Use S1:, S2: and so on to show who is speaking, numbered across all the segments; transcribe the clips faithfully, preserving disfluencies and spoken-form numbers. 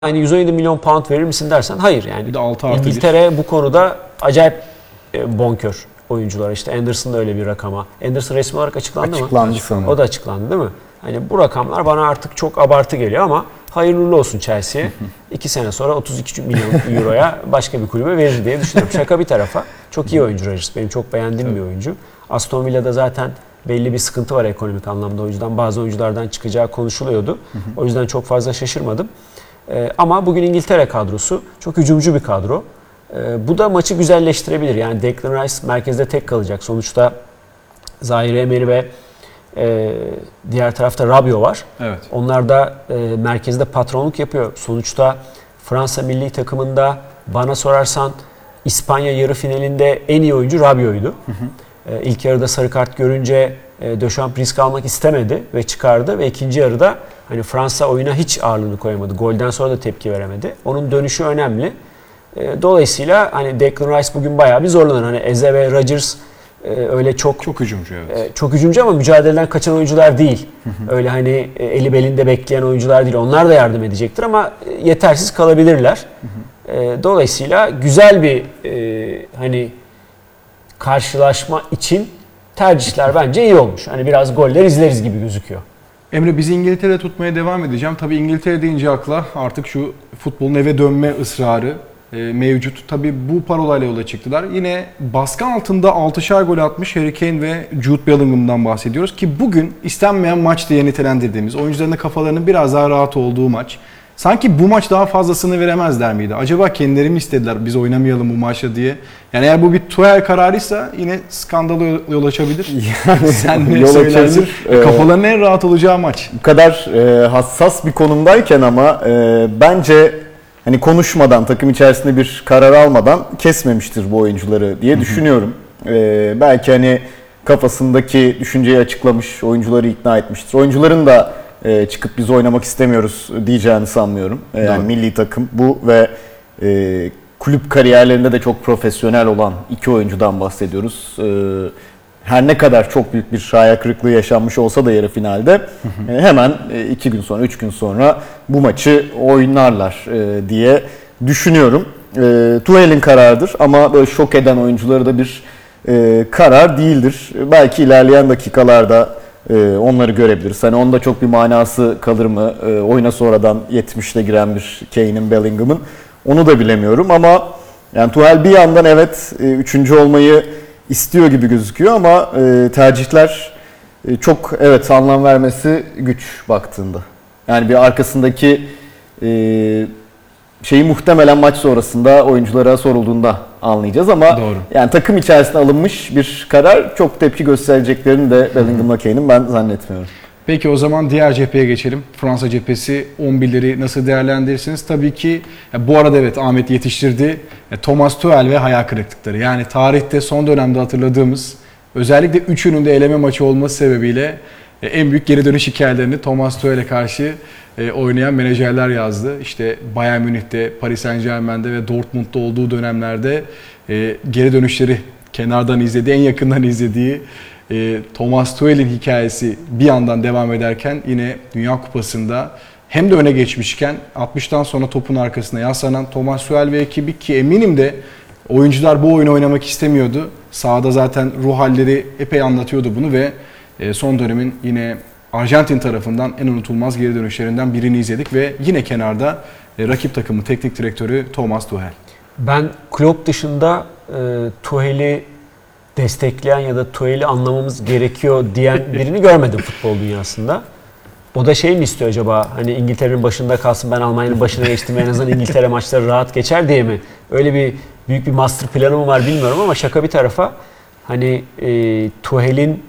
S1: hani yüz on yedi milyon pound verir misin dersen hayır yani.
S2: Bir de altı artı
S1: İngiltere bir. Bu konuda acayip e, bonkör oyuncular. İşte Anderson da öyle bir rakama. Anderson resmi olarak açıklandı,
S3: açıklandı
S1: mı?
S3: sanırım.
S1: O da açıklandı değil mi? Hani bu rakamlar bana artık çok abartı geliyor ama hayırlı olsun Chelsea'ye. iki sene sonra otuz iki milyon euroya başka bir kulübe verir diye düşünüyorum. Şaka bir tarafa. Çok iyi oyuncu Rodgers. Benim çok beğendiğim Tabii. bir oyuncu. Aston Villa'da zaten belli bir sıkıntı var ekonomik anlamda. O yüzden bazı oyunculardan çıkacağı konuşuluyordu. O yüzden çok fazla şaşırmadım. Ee, ama bugün İngiltere kadrosu çok hücumcu bir kadro. Ee, bu da maçı güzelleştirebilir. Yani Declan Rice merkezde tek kalacak. Sonuçta Zaire Emery ve e, diğer tarafta Rabiot var.
S2: Evet.
S1: Onlar da e, merkezde patronluk yapıyor. Sonuçta Fransa milli takımında bana sorarsan İspanya yarı finalinde en iyi oyuncu Rabiot'ydu. Hı hı. E, ilk yarıda sarı kart görünce e, Deschamps risk almak istemedi ve çıkardı ve ikinci yarıda hani Fransa oyuna hiç ağırlığını koyamadı. Golden sonra da tepki veremedi. Onun dönüşü önemli. E, dolayısıyla hani Declan Rice bugün bayağı bir zorlanır. Hani Eze ve Rodgers e, öyle çok
S2: çok hücumcu evet.
S1: E, çok hücumcu ama mücadeleden kaçan oyuncular değil. Hı hı. Öyle hani e, eli belinde bekleyen oyuncular değil. Onlar da yardım edecektir ama e, yetersiz kalabilirler. Hı hı. E, dolayısıyla güzel bir e, hani karşılaşma için tercihler bence iyi olmuş. Hani biraz goller izleriz gibi gözüküyor.
S2: Emre bizi İngiltere'de tutmaya devam edeceğim. Tabii İngiltere deyince akla artık şu futbolun eve dönme ısrarı e, mevcut. Tabii bu parolayla yola çıktılar. Yine baskı altında altışar gol atmış Harry Kane ve Jude Bellingham'dan bahsediyoruz. Ki bugün istenmeyen maç diye nitelendirdiğimiz, oyuncuların da kafalarının biraz daha rahat olduğu maç. Sanki bu maç daha fazlasını veremezler miydi? Acaba kendileri mi istediler biz oynamayalım bu maçta diye? Yani eğer bu bir Tuchel kararıysa yine skandala yol açabilir.
S3: Yani
S2: sen ne
S3: yol
S2: söylersin?
S3: açabilir.
S2: Kafaların en rahat olacağı maç.
S3: Bu kadar e, hassas bir konumdayken ama e, bence hani konuşmadan, takım içerisinde bir karar almadan kesmemiştir bu oyuncuları diye düşünüyorum. E, belki hani kafasındaki düşünceyi açıklamış, oyuncuları ikna etmiştir. Oyuncuların da e, çıkıp biz oynamak istemiyoruz diyeceğini sanmıyorum. E, yani milli takım bu ve e, kulüp kariyerlerinde de çok profesyonel olan iki oyuncudan bahsediyoruz. E, her ne kadar çok büyük bir hayal kırıklığı yaşanmış olsa da yarı finalde hı hı. E, hemen e, iki gün sonra, üç gün sonra bu maçı oynarlar e, diye düşünüyorum. E, Tuchel'in kararıdır ama böyle şok eden oyuncuları da bir e, karar değildir. Belki ilerleyen dakikalarda e, onları görebiliriz. Hani onda çok bir manası kalır mı? E, oyuna sonradan yetmişte giren bir Kane'in, Bellingham'ın. Onu da bilemiyorum ama yani Tuchel bir yandan evet e, üçüncü olmayı istiyor gibi gözüküyor ama e, tercihler e, çok evet anlam vermesi güç baktığında. Yani bir arkasındaki e, şeyi muhtemelen maç sonrasında oyunculara sorulduğunda anlayacağız ama
S2: Doğru.
S3: Yani takım içerisinde alınmış bir karar çok tepki göstereceklerini de Bellingham'la Kane'in ben zannetmiyorum.
S2: Peki o zaman diğer cepheye geçelim. Fransa cephesi on birleri nasıl değerlendirirsiniz? Tabii ki bu arada evet Ahmet yetiştirdi. Thomas Tuchel ve hayal kırıklıkları. Yani tarihte son dönemde hatırladığımız özellikle üçünün de eleme maçı olması sebebiyle en büyük geri dönüş hikayelerini Thomas Tuchel'e karşı oynayan menajerler yazdı. İşte Bayern Münih'te, Paris Saint-Germain'de ve Dortmund'da olduğu dönemlerde geri dönüşleri kenardan izlediği, en yakından izlediği Thomas Tuchel'in hikayesi bir yandan devam ederken yine Dünya Kupası'nda hem de öne geçmişken altmıştan sonra topun arkasına yaslanan Thomas Tuchel ve ekibi ki eminim de oyuncular bu oyunu oynamak istemiyordu. Sahada zaten ruh halleri epey anlatıyordu bunu ve son dönemin yine Arjantin tarafından en unutulmaz geri dönüşlerinden birini izledik ve yine kenarda rakip takımın teknik direktörü Thomas Tuchel.
S1: Ben Klopp dışında e, Tuchel'i destekleyen ya da Tuchel'i anlamamız gerekiyor diyen birini görmedim futbol dünyasında. O da şey mi istiyor acaba? Hani İngiltere'nin başında kalsın, ben Almanya'nın başına geçtim, en azından İngiltere maçları rahat geçer diye mi? Öyle bir büyük bir master planı mı var bilmiyorum ama şaka bir tarafa hani e, Tuchel'in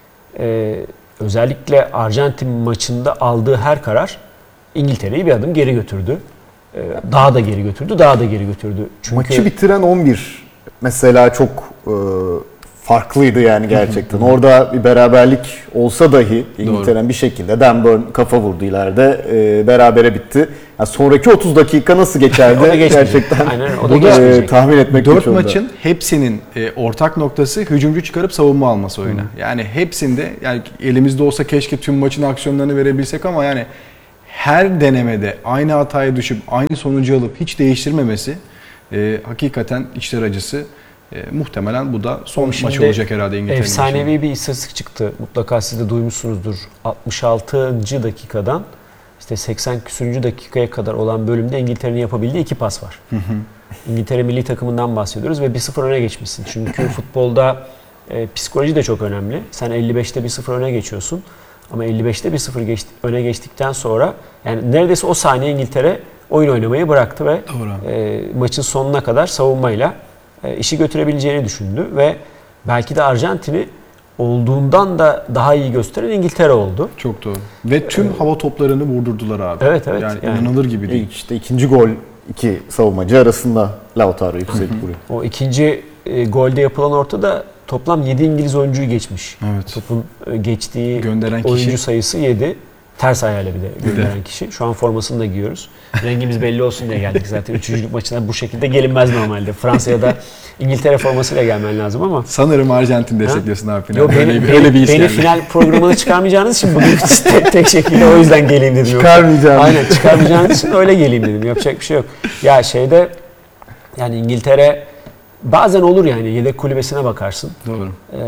S1: e, özellikle Arjantin maçında aldığı her karar İngiltere'yi bir adım geri götürdü. E, daha da geri götürdü, daha da geri götürdü. Çünkü
S3: maçı bitiren on bir mesela çok e, farklıydı yani gerçekten. Orada bir beraberlik olsa dahi İngiltere'nin bir şekilde Dan Burn kafa vurdu ileride. E, berabere bitti. Yani sonraki otuz dakika nasıl geçerdi gerçekten
S1: Aynen, o da
S3: e, tahmin etmek güç oldu.
S2: Dört maçın hepsinin e, ortak noktası hücumcu çıkarıp savunma alması oyuna. Hı. Yani hepsinde yani elimizde olsa keşke tüm maçın aksiyonlarını verebilsek ama yani her denemede aynı hataya düşüp aynı sonucu alıp hiç değiştirmemesi e, hakikaten içler acısı. E, muhtemelen bu da son
S1: Şimdi
S2: maç olacak herhalde İngiltere'nin.
S1: efsanevi bir istatistik çıktı. Mutlaka siz de duymuşsunuzdur. altmış altıncı dakikadan işte seksen küsürüncü dakikaya kadar olan bölümde İngiltere'nin yapabildiği iki pas var. İngiltere milli takımından bahsediyoruz ve bir sıfır öne geçmişsin. Çünkü futbolda e, psikoloji de çok önemli. Sen elli beşte bir sıfır öne geçiyorsun. Ama elli beşte bir sıfır geç, öne geçtikten sonra yani neredeyse o saniye İngiltere oyun oynamayı bıraktı ve e, maçın sonuna kadar savunmayla e, işi götürebileceğini düşündü ve belki de Arjantin'i olduğundan da daha iyi gösteren İngiltere oldu.
S2: Çok doğru. Ve tüm hava toplarını vurdurdular abi.
S1: Evet evet.
S2: Yani,
S1: yani
S2: inanılır gibi değil.
S3: İlk işte ikinci gol iki savunmacı arasında Lautaro yükselip vuruyor.
S1: O ikinci e, golde yapılan ortada toplam yedi İngiliz oyuncuyu geçmiş.
S2: Evet.
S1: Topun e, geçtiği
S2: Gönderen
S1: oyuncu
S2: kişi.
S1: sayısı yedi. Ters ayağıyla bir de gönderen kişi. Şu an formasını da giyiyoruz. Rengimiz belli olsun diye geldik zaten. Üçüncülük maçına bu şekilde gelinmez normalde. Fransa'ya da İngiltere formasıyla gelmen lazım ama.
S2: Sanırım Arjantin destekliyorsun abi.
S1: Yo, beni,
S2: öyle,
S1: beni,
S2: öyle bir his
S1: beni
S2: geldi.
S1: final programına çıkarmayacağınız için bugün tek, tek şekilde o yüzden geleyim dedim.
S3: Çıkarmayacağım.
S1: Aynen çıkarmayacağınız için öyle geleyim dedim. Yapacak bir şey yok. Ya şeyde yani İngiltere bazen olur yani yedek kulübesine bakarsın.
S2: Doğru.
S1: Ee,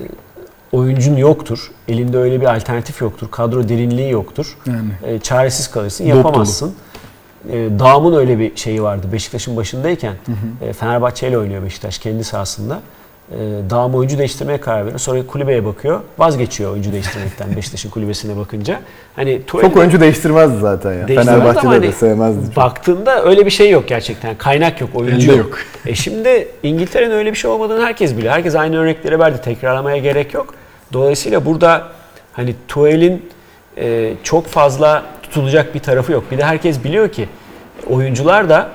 S1: oyuncun yoktur. Elinde öyle bir alternatif yoktur. Kadro derinliği yoktur.
S2: Yani.
S1: Ee, çaresiz kalırsın.
S2: Dop
S1: Yapamazsın. Ee, Dağım'ın öyle bir şeyi vardı. Beşiktaş'ın başındayken e, Fenerbahçe ile oynuyor Beşiktaş kendi sahasında. E, Dağım oyuncu değiştirmeye karar veriyor. Sonra kulübeye bakıyor. Vazgeçiyor oyuncu değiştirmekten Beşiktaş'ın kulübesine bakınca. Hani
S3: Çok oyuncu değiştirmezdi zaten ya.
S1: Değiştirmez
S3: Fenerbahçe'de
S1: ama
S3: de
S1: hani
S3: sevmezdi. çok.
S1: baktığında öyle bir şey yok gerçekten. Kaynak yok, oyuncu
S2: Elde
S1: yok.
S2: yok.
S1: E şimdi İngiltere'nin öyle bir şey olmadığını herkes biliyor. Herkes aynı örnekleri verdi. Tekrarlamaya gerek yok. Dolayısıyla burada hani Tuchel'in e, çok fazla tutulacak bir tarafı yok. Bir de herkes biliyor ki oyuncular da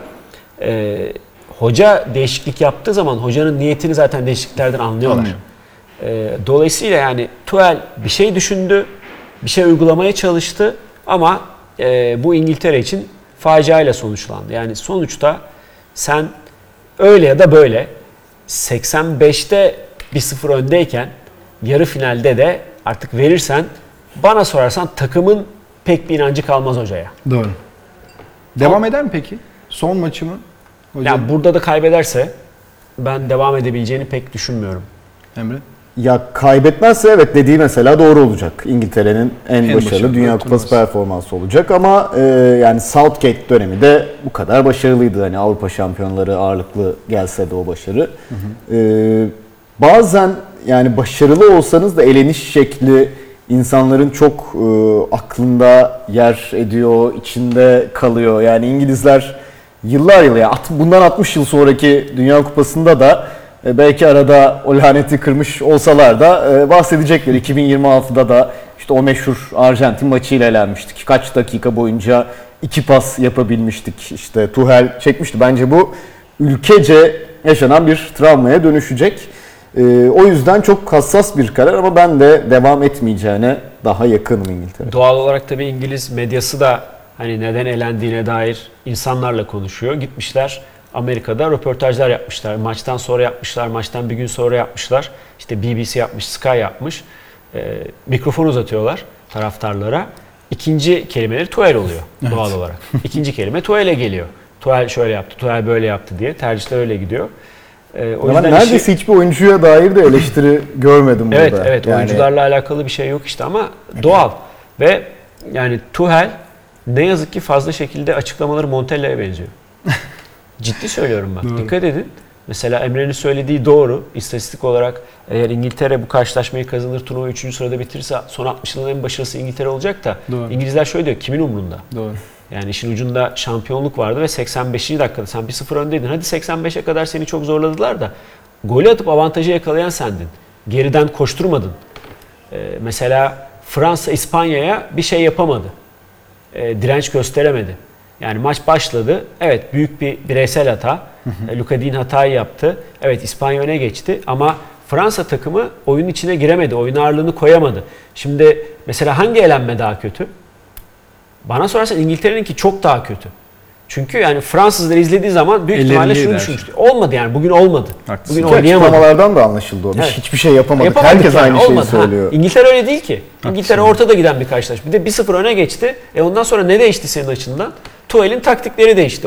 S1: e, hoca değişiklik yaptığı zaman hocanın niyetini zaten değişikliklerden anlıyorlar.
S2: Anlıyor.
S1: E, dolayısıyla yani Tuchel bir şey düşündü, bir şey uygulamaya çalıştı ama e, bu İngiltere için faciayla sonuçlandı. Yani sonuçta sen öyle ya da böyle seksen beşte bir sıfır öndeyken yarı finalde de artık verirsen bana sorarsan takımın pek bir inancı kalmaz hocaya.
S2: Doğru. Devam eder mi peki? Son maçı mı? Hocam,
S1: Yani burada da kaybederse ben devam edebileceğini pek düşünmüyorum.
S2: Emre?
S3: Ya kaybetmezse evet dediği mesela doğru olacak. İngiltere'nin en,
S2: En
S3: başarılı
S2: başarılı
S3: Dünya Kupası
S2: turnuvası.
S3: performansı olacak ama e, yani Southgate dönemi de bu kadar başarılıydı. Hani Avrupa şampiyonları ağırlıklı gelse de o başarı. Hı hı. E, bazen yani başarılı olsanız da eleniş şekli insanların çok e, aklında yer ediyor, içinde kalıyor. Yani İngilizler yıllar yıl ya bundan altmış yıl sonraki Dünya Kupası'nda da e, belki arada o laneti kırmış olsalar da e, bahsedecekler. iki bin yirmi altıda da işte o meşhur Arjantin maçıyla elenmiştik. Kaç dakika boyunca iki pas yapabilmiştik. İşte Tuchel çekmişti. Bence bu ülkece yaşanan bir travmaya dönüşecek. Ee, o yüzden çok hassas bir karar ama ben de devam etmeyeceğine daha yakınım İngiltere.
S1: Doğal olarak tabii İngiliz medyası da hani neden elendiğine dair insanlarla konuşuyor. Gitmişler Amerika'da röportajlar yapmışlar. Maçtan sonra yapmışlar, maçtan bir gün sonra yapmışlar. İşte B B C yapmış, Sky yapmış. Ee, mikrofon uzatıyorlar taraftarlara. İkinci kelimeleri Tuchel oluyor doğal olarak. İkinci kelime Tuchel'e geliyor. Tuchel şöyle yaptı, Tuchel böyle yaptı diye tercihler öyle gidiyor. Ee, o
S3: Ben
S1: yüzden
S3: neredeyse
S1: işi-
S3: hiçbir oyuncuya dair de eleştiri görmedim
S1: Evet
S3: burada.
S1: evet
S3: Yani
S1: oyuncularla alakalı bir şey yok işte ama doğal. Ve yani Tuchel ne yazık ki fazla şekilde açıklamaları Montella'ya benziyor. Ciddi söylüyorum bak.
S2: Doğru.
S1: Dikkat edin. Mesela Emre'nin söylediği doğru. İstatistik olarak eğer İngiltere bu karşılaşmayı kazanır, turnuva üçüncü sırada bitirirse son altmış yılın en başarılısı İngiltere olacak da
S2: Doğru.
S1: İngilizler şöyle diyor, kimin umrunda?
S2: Doğru.
S1: Yani işin ucunda şampiyonluk vardı ve seksen beşinci dakikada sen bir sıfır öndeydin. Hadi seksen beşe kadar seni çok zorladılar da golü atıp avantajı yakalayan sendin. Geriden koşturmadın. Ee, mesela Fransa İspanya'ya bir şey yapamadı. Ee, direnç gösteremedi. Yani maç başladı. Evet büyük bir bireysel hata. E, Luka Dean hatayı yaptı. Evet İspanya öne geçti ama Fransa takımı oyunun içine giremedi. Oyun ağırlığını koyamadı. Şimdi mesela hangi elenme daha kötü? Bana sorarsan İngiltere'ninki çok daha kötü. Çünkü yani Fransızlar izlediği zaman büyük ihtimalle
S2: Ellerinde
S1: şunu
S2: eder.
S1: düşünmüştü. Olmadı yani bugün olmadı.
S2: Haklısın.
S1: Bugün
S3: Ki
S1: oynayamadı.
S3: açıklamalardan da anlaşıldı o. Biz
S1: Evet.
S3: hiçbir şey yapamadık.
S1: Yapamadık
S3: Herkes
S1: yani,
S3: aynı şeyi
S1: olmadı. Ha,
S3: söylüyor.
S1: İngiltere öyle değil ki. İngiltere ortada giden bir karşılaşma. Bir de bir sıfır öne geçti. E ondan sonra ne değişti senin açından? Tuchel'in taktikleri değişti.